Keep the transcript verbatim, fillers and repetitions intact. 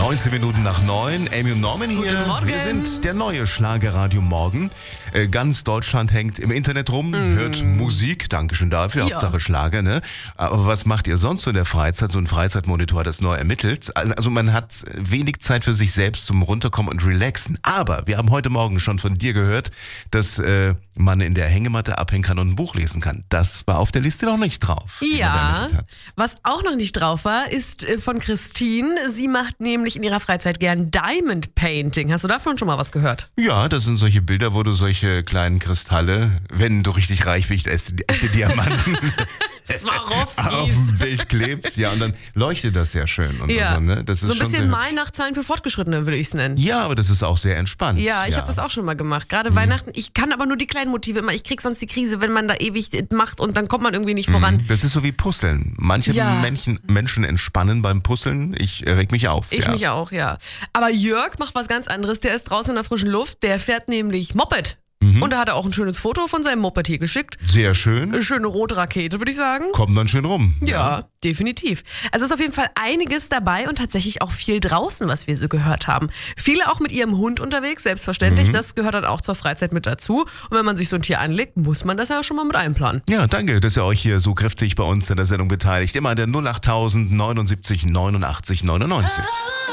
neunzehn Minuten nach neun. Amy und Norman hier. Guten Morgen. Wir sind der neue Schlagerradio Morgen. Äh, ganz Deutschland hängt im Internet rum, mm. hört Musik. Dankeschön dafür. Ja. Hauptsache Schlager, ne? Aber was macht ihr sonst so in der Freizeit? So ein Freizeitmonitor hat das neu ermittelt. Also man hat wenig Zeit für sich selbst zum Runterkommen und Relaxen. Aber wir haben heute Morgen schon von dir gehört, dass äh, man in der Hängematte abhängen kann und ein Buch lesen kann. Das war auf der Liste noch nicht drauf. die man da Ja, ermittelt hat. was auch noch nicht drauf war, ist äh, von Christine. Sie macht nämlich in ihrer Freizeit gern Diamond Painting. Hast du davon schon mal was gehört? Ja, das sind solche Bilder, wo du solche kleinen Kristalle, wenn du richtig reich bist, echte Diamanten auf Swarovskis. ein Bild klebst. Ja, und dann leuchtet das sehr schön. Und Ja, so, ne? Das ist so ein schon bisschen sehr, Weihnachtszahlen für Fortgeschrittene, würde ich es nennen. ja, aber das ist auch sehr entspannt. Ja, ich habe das auch schon mal gemacht. Gerade Mhm. Weihnachten. Ich kann aber nur die kleinen Motive immer. Ich krieg sonst die Krise, wenn man da ewig macht und dann kommt man irgendwie nicht voran. Das ist so wie Puzzeln. Manche Ja. Menschen, Menschen entspannen beim Puzzeln. Ich reg mich auf. Ich ja. mich auch, ja. Aber Jörg macht was ganz anderes. Der ist draußen in der frischen Luft. Der fährt nämlich Moped. Mhm. Und da hat er auch ein schönes Foto von seinem Moped hier geschickt. Sehr schön. Eine schöne rote Rakete, würde ich sagen. Kommt dann schön rum. Ja, definitiv. Also ist auf jeden Fall einiges dabei und tatsächlich auch viel draußen, was wir so gehört haben. Viele auch mit ihrem Hund unterwegs, selbstverständlich. Das gehört dann auch zur Freizeit mit dazu. Und wenn man sich so ein Tier anlegt, muss man das ja schon mal mit einplanen. Ja, danke, dass ihr euch hier so kräftig bei uns in der Sendung beteiligt. Immer an der null acht tausend neunundsiebzig neunundachtzig neunundneunzig.